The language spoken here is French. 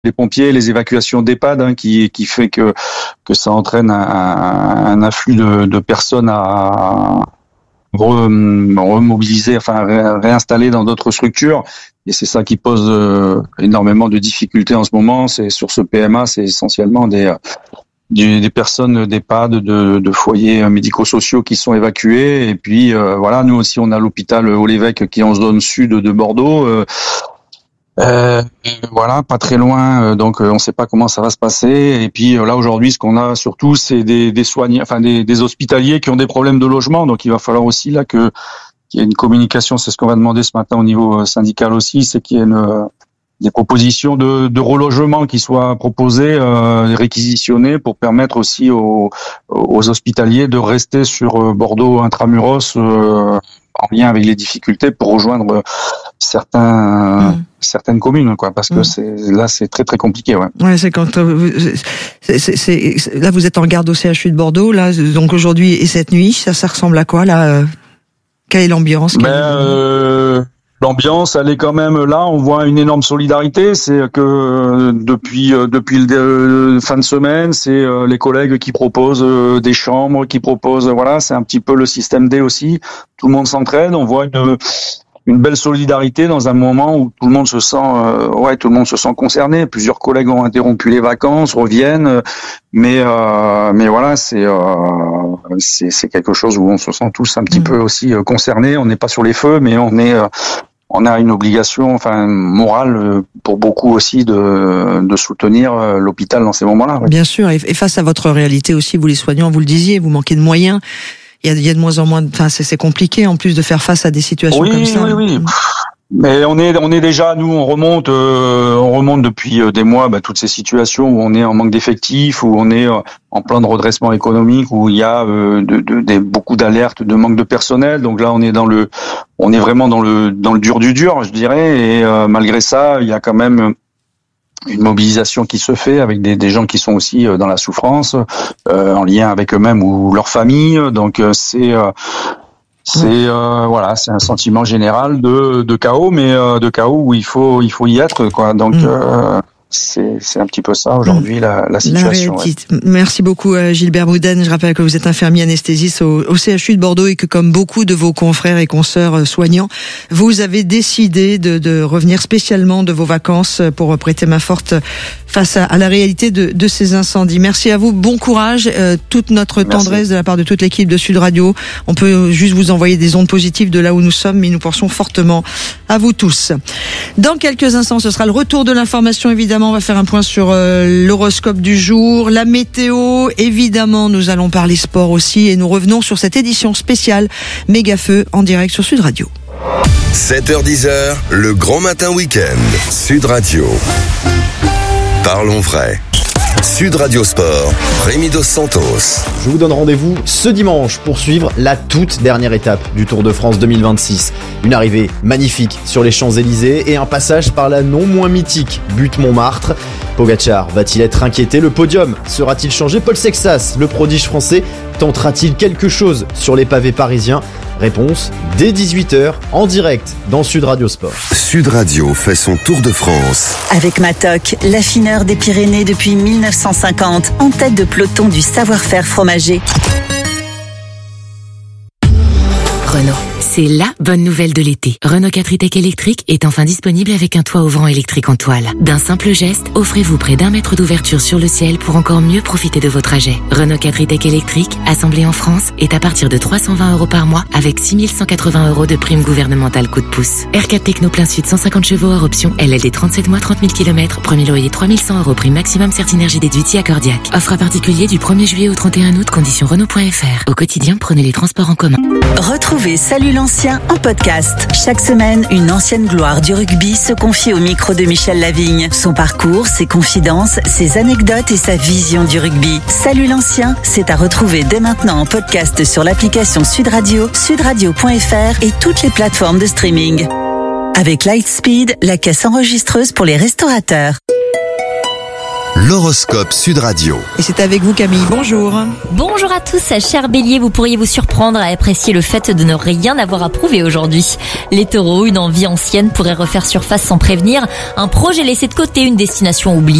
les pompiers, les évacuations d'EHPAD, qui fait que ça entraîne un afflux de personnes à remobiliser, réinstaller dans d'autres structures. Et c'est ça qui pose énormément de difficultés en ce moment. C'est sur ce PMA, c'est essentiellement des personnes d'EHPAD, de foyers médico-sociaux qui sont évacués. Et puis nous aussi on a l'hôpital Haut-l'Évêque qui est en zone sud de Bordeaux. Pas très loin, donc on ne sait pas comment ça va se passer. Et puis là aujourd'hui, ce qu'on a surtout, c'est des soignants, des hospitaliers qui ont des problèmes de logement. Donc il va falloir aussi là qu'il y ait une communication. C'est ce qu'on va demander ce matin au niveau syndical aussi, c'est qu'il y ait des propositions de relogement qui soient proposées, réquisitionnées pour permettre aussi aux hospitaliers de rester sur Bordeaux intramuros en lien avec les difficultés pour rejoindre certaines communes, parce que c'est très très compliqué. Ouais, c'est quand là vous êtes en garde au CHU de Bordeaux, là, donc aujourd'hui et cette nuit, ça ressemble à quoi là? Quelle est l'ambiance? L'ambiance, elle est quand même là. On voit une énorme solidarité. C'est que depuis le fin de semaine, c'est les collègues qui proposent des chambres, qui proposent. C'est un petit peu le système D aussi. Tout le monde s'entraide. On voit une belle solidarité dans un moment où tout le monde se sent concerné. Plusieurs collègues ont interrompu les vacances, reviennent, mais c'est quelque chose où on se sent tous un petit peu aussi concernés. On n'est pas sur les feux, mais on a une obligation, morale pour beaucoup aussi de soutenir l'hôpital dans ces moments-là. Oui. Bien sûr, et face à votre réalité aussi, vous les soignants, vous le disiez, vous manquez de moyens. Il y a de moins en moins, c'est compliqué en plus de faire face à des situations comme ça. Oui. Mais on est déjà, nous, on remonte depuis des mois, toutes ces situations où on est en manque d'effectifs, où on est en plein de redressement économique, où il y a beaucoup d'alertes de manque de personnel. Donc là, on est vraiment dans le dur du dur, je dirais. Et malgré ça, il y a quand même une mobilisation qui se fait avec des gens qui sont aussi dans la souffrance, en lien avec eux-mêmes ou leur famille. Donc c'est un sentiment général de chaos, mais de chaos où il faut y être, Donc c'est un petit peu ça aujourd'hui la situation. Merci beaucoup Gilbert Bouden. Je rappelle que vous êtes infirmier anesthésiste au CHU de Bordeaux et que comme beaucoup de vos confrères et consoeurs soignants, vous avez décidé de revenir spécialement de vos vacances pour prêter main forte face à la réalité de ces incendies. Merci à vous, bon courage, toute notre tendresse de la part de toute l'équipe de Sud Radio. On peut juste vous envoyer des ondes positives de là où nous sommes, mais nous pensons fortement à vous tous. Dans quelques instants, ce sera le retour de l'information, évidemment. On va faire un point sur l'horoscope du jour, la météo. Évidemment, nous allons parler sport aussi et nous revenons sur cette édition spéciale Mégafeu en direct sur Sud Radio. 7h-10h, le grand matin week-end. Sud Radio. Parlons vrai. Sud Radio Sport, Rémi Dos Santos. Je vous donne rendez-vous ce dimanche pour suivre la toute dernière étape du Tour de France 2026. Une arrivée magnifique sur les Champs-Élysées et un passage par la non moins mythique butte Montmartre. Pogacar va-t-il être inquiété? Le podium sera-t-il changé? Paul Sexas, le prodige français, tentera-t-il quelque chose sur les pavés parisiens? Réponse dès 18h en direct dans Sud Radio Sport. Sud Radio fait son tour de France. Avec Matok, l'affineur des Pyrénées depuis 1950, en tête de peloton du savoir-faire fromager. Renault. C'est la bonne nouvelle de l'été. Renault 4 e-Tech électrique est enfin disponible avec un toit ouvrant électrique en toile. D'un simple geste, offrez-vous près d'1 mètre d'ouverture sur le ciel pour encore mieux profiter de vos trajets. Renault 4 e-Tech électrique, assemblé en France, est à partir de 320 € par mois avec 6 180 € de prime gouvernementale coup de pouce. R4 Techno plein sud 150 chevaux hors option, LLD 37 mois 30 000 km, premier loyer 3100 € prime maximum Certinergie déduite si accordiaque. Offre à particulier du 1er juillet au 31 août, conditions Renault.fr. Au quotidien, prenez les transports en commun. Retrouvez Salut l'ancien en podcast. Chaque semaine, une ancienne gloire du rugby se confie au micro de Michel Lavigne. Son parcours, ses confidences, ses anecdotes et sa vision du rugby. Salut l'ancien, c'est à retrouver dès maintenant en podcast sur l'application Sud Radio, sudradio.fr et toutes les plateformes de streaming. Avec Lightspeed, la caisse enregistreuse pour les restaurateurs. L'horoscope Sud Radio. Et c'est avec vous Camille, bonjour. Bonjour à tous, cher Bélier, vous pourriez vous surprendre à apprécier le fait de ne rien avoir à prouver aujourd'hui. Les Taureaux, une envie ancienne pourrait refaire surface sans prévenir, un projet laissé de côté, une destination oubliée.